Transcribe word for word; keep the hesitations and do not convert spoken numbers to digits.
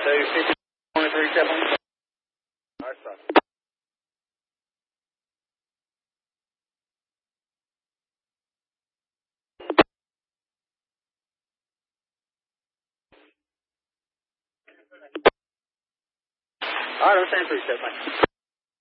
fifty, twenty-three, seven. All right, sir. All right, I'm saying three, seven.